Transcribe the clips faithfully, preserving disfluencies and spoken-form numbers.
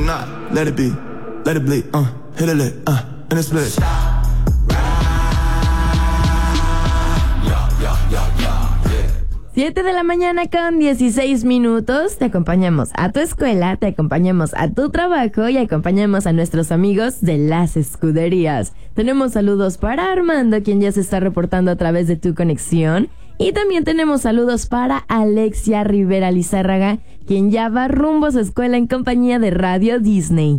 not. Let it be, let it bleed, uh, hit it lit, uh, and it's split. siete de la mañana con dieciséis minutos. Te acompañamos a tu escuela, te acompañamos a tu trabajo y acompañamos a nuestros amigos de las escuderías. Tenemos saludos para Armando, quien ya se está reportando a través de tu conexión. Y también tenemos saludos para Alexia Rivera Lizárraga, quien ya va rumbo a su escuela en compañía de Radio Disney.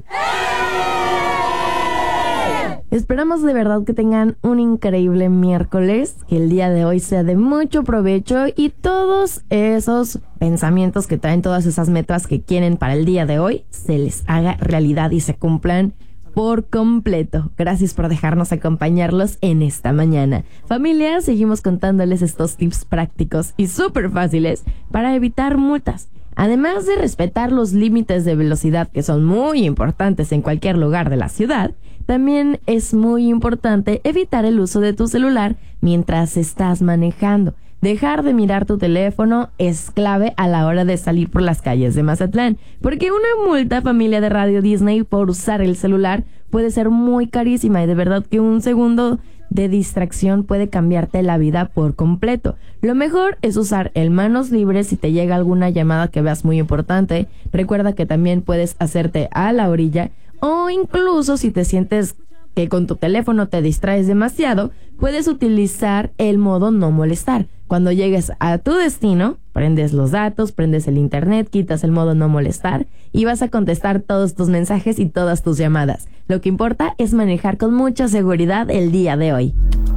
Esperamos de verdad que tengan un increíble miércoles, que el día de hoy sea de mucho provecho y todos esos pensamientos que traen, todas esas metas que quieren para el día de hoy, se les haga realidad y se cumplan por completo. Gracias por dejarnos acompañarlos en esta mañana. Familia, seguimos contándoles estos tips prácticos y súper fáciles para evitar multas. Además de respetar los límites de velocidad, que son muy importantes en cualquier lugar de la ciudad, también es muy importante evitar el uso de tu celular mientras estás manejando. Dejar de mirar tu teléfono es clave a la hora de salir por las calles de Mazatlán, porque una multa, familia de Radio Disney, por usar el celular puede ser muy carísima y de verdad que un segundo de distracción puede cambiarte la vida por completo. Lo mejor es usar el manos libres si te llega alguna llamada que veas muy importante. Recuerda que también puedes hacerte a la orilla, o incluso si te sientes que con tu teléfono te distraes demasiado, puedes utilizar el modo no molestar. Cuando llegues a tu destino, prendes los datos, prendes el internet, quitas el modo no molestar y vas a contestar todos tus mensajes y todas tus llamadas. Lo que importa es manejar con mucha seguridad el día de hoy.